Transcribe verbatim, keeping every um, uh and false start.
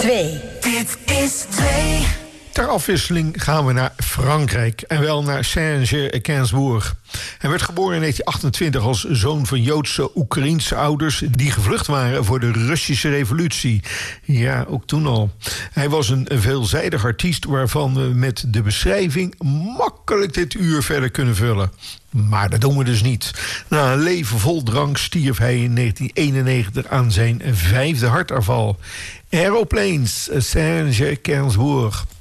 twee. Dit is twee. Ter afwisseling gaan we naar Frankrijk en wel naar Saint-Gainsbourg. Hij werd geboren in negentien achtentwintig als zoon van Joodse Oekraïense ouders die gevlucht waren voor de Russische revolutie. Ja, ook toen al. Hij was een veelzijdig artiest waarvan we met de beschrijving makkelijk dit uur verder kunnen vullen. Maar dat doen we dus niet. Na een leven vol drank stierf hij in negentien eenennegentig aan zijn vijfde hartaanval. Aeroplanes, Saint-Gainsbourg.